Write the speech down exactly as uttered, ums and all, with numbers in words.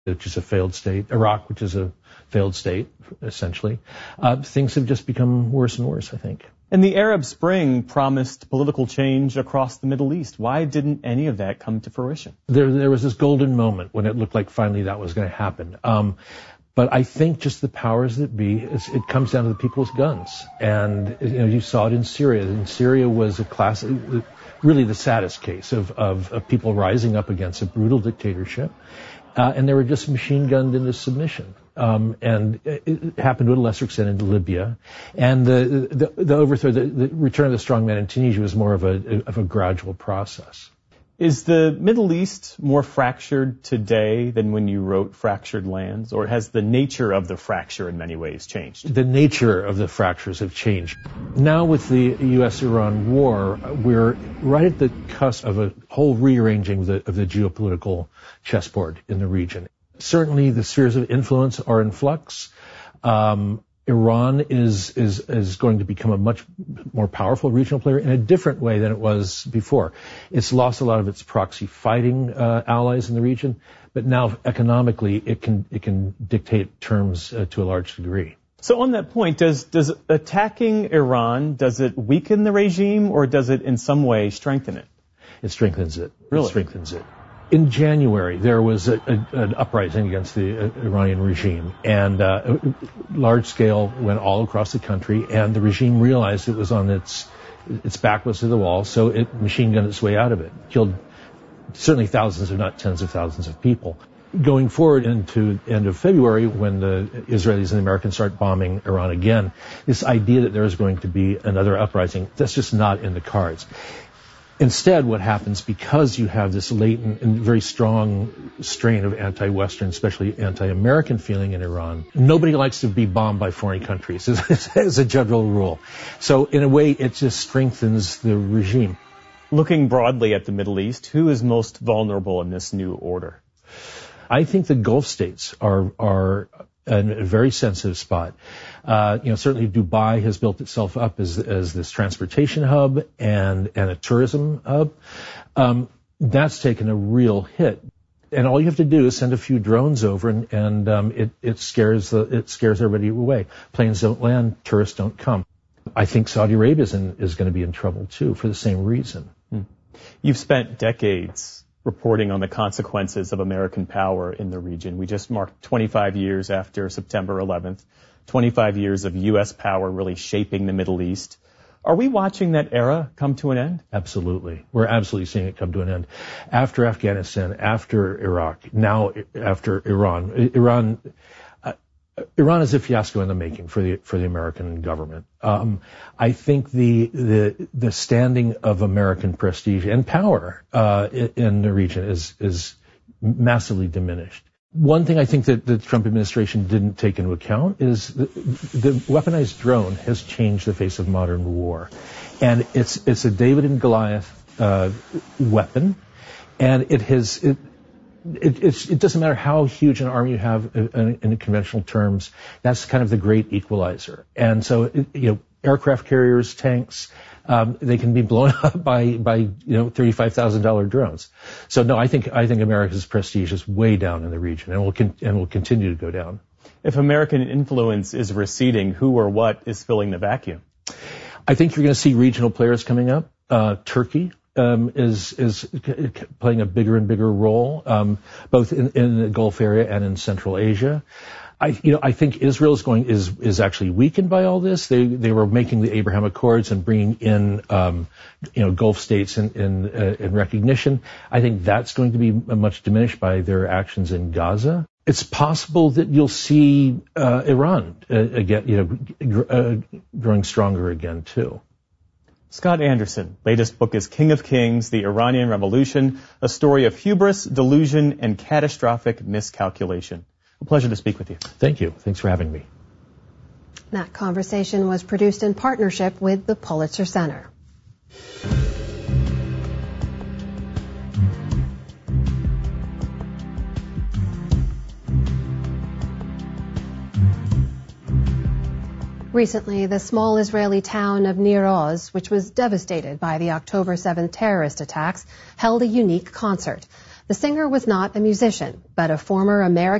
which is a failed state, Iraq, which is a failed state, essentially. Uh, things have just become worse and worse, I think. And the Arab Spring promised political change across the Middle East. Why didn't any of that come to fruition? There, there was this golden moment when it looked like finally that was going to happen. Um, but I think just the powers that be, it comes down to the people with guns. And, you know, you saw it in Syria. And Syria was a classic, really the saddest case of, of, of people rising up against a brutal dictatorship. Uh, and they were just machine gunned into submission. Um, and it, it happened to a lesser extent in Libya. And the, the, the overthrow, the, the return of the strongman in Tunisia was more of a, of a gradual process. Is the Middle East more fractured today than when you wrote Fractured Lands? Or has the nature of the fracture in many ways changed? The nature of the fractures have changed. Now with the U S Iran war, we're right at the cusp of a whole rearranging of the, of the geopolitical chessboard in the region. Certainly the spheres of influence are in flux. Um, Iran is, is, is going to become a much more powerful regional player in a different way than it was before. It's lost a lot of its proxy fighting uh, allies in the region, but now economically it can, it can dictate terms uh, to a large degree. So on that point, does, does attacking Iran, does it weaken the regime or does it in some way strengthen it? It strengthens it. Really? It strengthens it. In January, there was a, a, an uprising against the uh, Iranian regime, and uh, large scale went all across the country, and the regime realized it was on its its back was to the wall, so it machine gunned its way out of it, killed certainly thousands, if not tens of thousands of people. Going forward into the end of February, when the Israelis and the Americans start bombing Iran again, this idea that there is going to be another uprising, that's just not in the cards. Instead, what happens, because you have this latent and very strong strain of anti-Western, especially anti-American feeling in Iran, nobody likes to be bombed by foreign countries, as a general rule. So in a way, it just strengthens the regime. Looking broadly at the Middle East, who is most vulnerable in this new order? I think the Gulf states are are in a very sensitive spot. Uh, you know, certainly Dubai has built itself up as as this transportation hub and and a tourism hub. Um, that's taken a real hit. And all you have to do is send a few drones over, and, and um, it it scares the it scares everybody away. Planes don't land, tourists don't come. I think Saudi Arabia is, in, is going to be in trouble too for the same reason. Hmm. You've spent decades reporting on the consequences of American power in the region. We just marked twenty-five years after September eleventh, twenty-five years of U S power really shaping the Middle East. Are we watching that era come to an end? Absolutely. We're absolutely seeing it come to an end. After Afghanistan, after Iraq, now after Iran. Iran, uh, Iran is a fiasco in the making for the for the American government. Um, I think the the the standing of American prestige and power uh, in the region is is massively diminished. One thing I think that the Trump administration didn't take into account is the, the weaponized drone has changed the face of modern war, and it's it's a David and Goliath uh, weapon, and it has it. It, it's, it doesn't matter how huge an army you have in, in conventional terms. That's kind of the great equalizer. And so, it, you know, aircraft carriers, tanks, um, they can be blown up by, by you know, thirty-five thousand dollars drones. So no, I think I think America's prestige is way down in the region, and will con- and will continue to go down. If American influence is receding, who or what is filling the vacuum? I think you're going to see regional players coming up. Uh, Turkey. Um, is is playing a bigger and bigger role, um, both in, in the Gulf area and in Central Asia. I, you know, I think Israel is going is is actually weakened by all this. They they were making the Abraham Accords and bringing in, um, you know, Gulf states in in, uh, in recognition. I think that's going to be much diminished by their actions in Gaza. It's possible that you'll see uh, Iran uh, again, you know, gr- uh, growing stronger again too. Scott Anderson, latest book is King of Kings, The Iranian Revolution, a story of hubris, delusion, and catastrophic miscalculation. A pleasure to speak with you. Thank you. Thanks for having me. That conversation was produced in partnership with the Pulitzer Center. Recently, the small Israeli town of Nir Oz, which was devastated by the October seventh terrorist attacks, held a unique concert. The singer was not a musician, but a former American